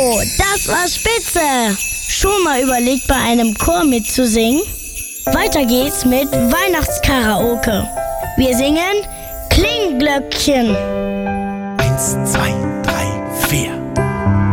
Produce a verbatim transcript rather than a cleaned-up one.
Bravo, das war spitze. Schon mal überlegt, bei einem Chor mitzusingen? Weiter geht's mit Weihnachtskaraoke. Wir singen Klingglöckchen. Eins, zwei, drei, vier.